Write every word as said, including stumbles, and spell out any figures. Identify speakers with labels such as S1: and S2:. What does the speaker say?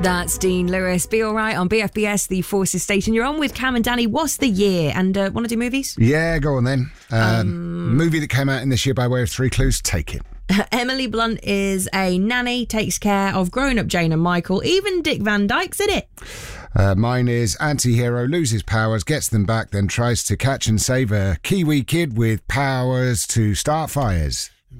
S1: That's Dean Lewis. Be Alright on B F B S, the Forces station. You're on with Cam and Danny. What's the year? And uh, want to do movies?
S2: Yeah, go on then. Um,
S1: Um,
S2: movie that came out in this year by way of three clues, take it.
S1: Emily Blunt is a nanny, takes care of grown-up Jane and Michael. Even Dick Van Dyke's in it.
S2: Uh, mine is anti-hero loses powers, gets them back, then tries to catch and save a Kiwi kid with powers to start fires.